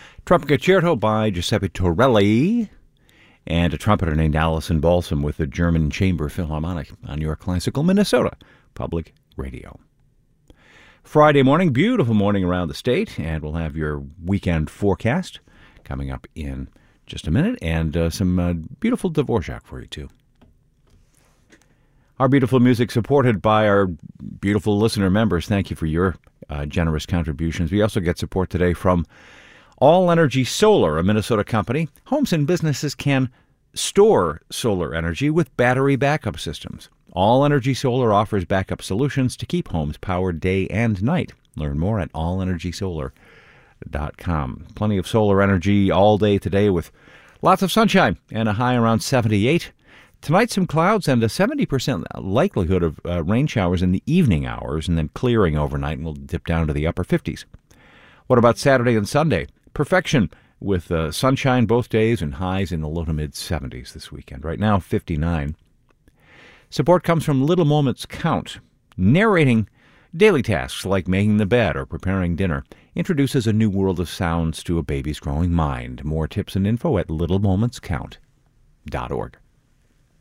Trumpet Concerto by Giuseppe Torelli, and a trumpeter named Allison Balsam with the German Chamber Philharmonic on your Classical Minnesota Public Radio. Friday morning, beautiful morning around the state, and we'll have your weekend forecast coming up in just a minute, and some beautiful Dvorak for you, too. Our beautiful music supported by our beautiful listener members. Thank you for your generous contributions. We also get support today from All Energy Solar, a Minnesota company. Homes and businesses can store solar energy with battery backup systems. All Energy Solar offers backup solutions to keep homes powered day and night. Learn more at allenergysolar.com. Plenty of solar energy all day today with lots of sunshine and a high around 78. Tonight, some clouds and a 70% likelihood of rain showers in the evening hours, and then clearing overnight, and we'll dip down to the upper 50s. What about Saturday and Sunday? Perfection with sunshine both days and highs in the low to mid 70s this weekend. Right now, 59. Support comes from Little Moments Count. Narrating daily tasks like making the bed or preparing dinner introduces a new world of sounds to a baby's growing mind. More tips and info at littlemomentscount.org.